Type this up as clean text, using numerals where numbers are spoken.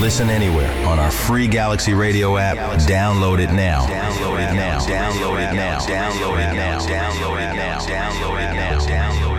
Listen anywhere on our free Galaxy Radio app. Download it now. Download it now. Download it now. Download it now. Download it now. Download it now. Download it now.